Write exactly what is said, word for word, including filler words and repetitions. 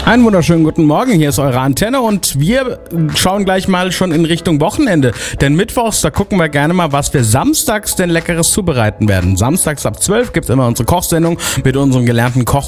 Einen wunderschönen guten Morgen, hier ist eure Antenne und wir schauen gleich mal schon in Richtung Wochenende. Denn mittwochs, da gucken wir gerne mal, was wir samstags denn Leckeres zubereiten werden. Samstags ab zwölf gibt es immer unsere Kochsendung mit unserem gelernten Koch